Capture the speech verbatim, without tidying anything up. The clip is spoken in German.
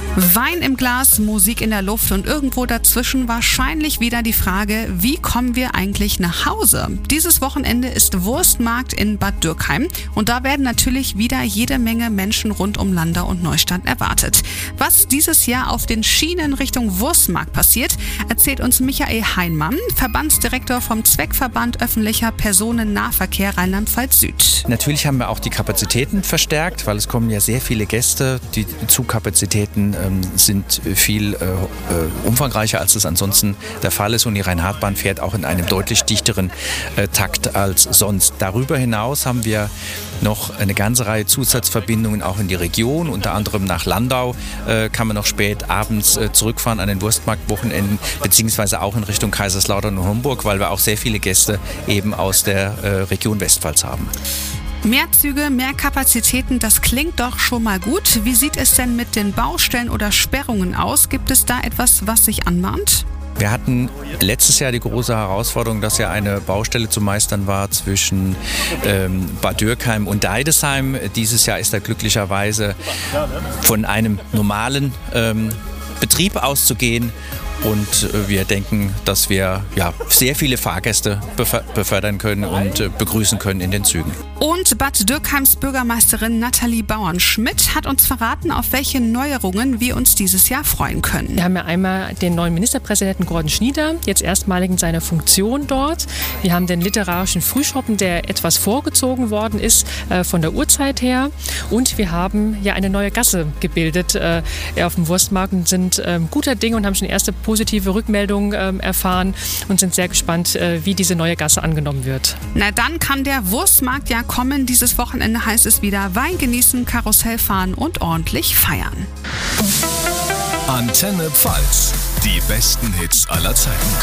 Wein im Glas, Musik in der Luft und irgendwo dazwischen wahrscheinlich wieder die Frage, wie kommen wir eigentlich nach Hause? Dieses Wochenende ist Wurstmarkt in Bad Dürkheim und da werden natürlich wieder jede Menge Menschen rund um Landau und Neustadt erwartet. Was dieses Jahr auf den Schienen Richtung Wurstmarkt passiert, erzählt uns Michael Heinmann, Verbandsdirektor vom Zweckverband Öffentlicher Personennahverkehr Rheinland-Pfalz Süd. Natürlich haben wir auch die Kapazitäten verstärkt, weil es kommen ja sehr viele Gäste. Die Zugkapazitäten ähm, sind viel äh, umfangreicher, als es ansonsten der Fall ist. Und die Rhein-Hart-Bahn fährt auch in einem deutlich dichteren äh, Takt als sonst. Darüber hinaus haben wir noch eine ganze Reihe Zusatzverbindungen auch in die Region. Unter anderem nach Landau äh, kann man noch spät abends äh, zurückfahren an den Wurstmarktwochenenden, beziehungsweise auch in Richtung Kaiserslautern und Homburg, weil wir auch sehr viele Gäste eben aus der äh, Region Westpfalz haben. Mehr Züge, mehr Kapazitäten, das klingt doch schon mal gut. Wie sieht es denn mit den Baustellen oder Sperrungen aus? Gibt es da etwas, was sich anbahnt? Wir hatten letztes Jahr die große Herausforderung, dass ja eine Baustelle zu meistern war zwischen ähm, Bad Dürkheim und Deidesheim. Dieses Jahr ist da glücklicherweise von einem normalen ähm, Betrieb auszugehen. Und wir denken, dass wir ja, sehr viele Fahrgäste befördern können und begrüßen können in den Zügen. Und Bad Dürkheims Bürgermeisterin Nathalie Bauern-Schmidt hat uns verraten, auf welche Neuerungen wir uns dieses Jahr freuen können. Wir haben ja einmal den neuen Ministerpräsidenten Gordon Schnieder, jetzt erstmalig in seiner Funktion dort. Wir haben den literarischen Frühschoppen, der etwas vorgezogen worden ist äh, von der Uhrzeit her. Und wir haben ja eine neue Gasse gebildet äh, auf dem Wurstmarkt und sind äh, guter Dinge und haben schon erste positive Rückmeldungen äh, erfahren und sind sehr gespannt, äh, wie diese neue Gasse angenommen wird. Na dann kann der Wurstmarkt ja kommen. Dieses Wochenende heißt es wieder Wein genießen, Karussell fahren und ordentlich feiern. Antenne Pfalz. Die besten Hits aller Zeiten.